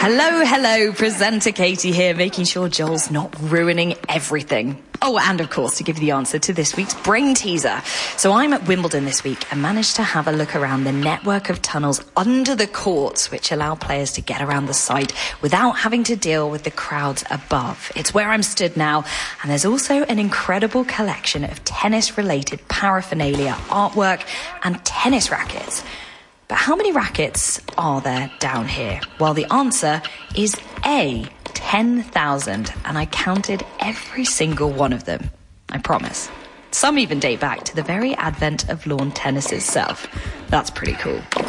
Hello, presenter Katie here, making sure Joel's not ruining everything. Oh, and of course, to give you the answer to this week's brain teaser. So I'm at Wimbledon this week and managed to have a look around the network of tunnels under the courts, which allow players to get around the site without having to deal with the crowds above. It's where I'm stood now, and there's also an incredible collection of tennis-related paraphernalia, artwork, and tennis rackets. But how many rackets are there down here? Well, the answer is A, 10,000, and I counted every single one of them. I promise. Some even date back to the very advent of lawn tennis itself. That's pretty cool.